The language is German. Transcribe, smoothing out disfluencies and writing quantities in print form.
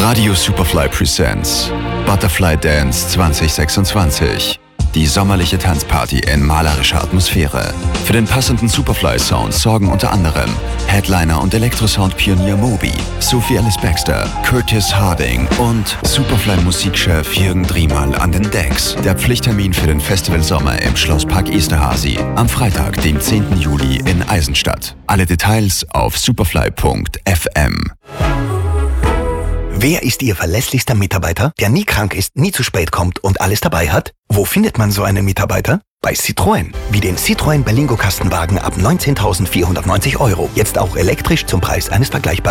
Radio Superfly presents Butterfly Dance 2026. Die sommerliche Tanzparty in malerischer Atmosphäre. Für den passenden Superfly-Sound sorgen unter anderem Headliner und Elektrosound-Pionier Moby, Sophie Alice Baxter, Curtis Harding und Superfly-Musikchef Jürgen Driemal an den Decks. Der Pflichttermin für den Festivalsommer im Schlosspark Esterhazy am Freitag, dem 10. Juli in Eisenstadt. Alle Details auf superfly.fm. Wer ist Ihr verlässlichster Mitarbeiter, der nie krank ist, nie zu spät kommt und alles dabei hat? Wo findet man so einen Mitarbeiter? Bei Citroën. Wie den Citroën Berlingo Kastenwagen ab 19.490 €. Jetzt auch elektrisch zum Preis eines vergleichbaren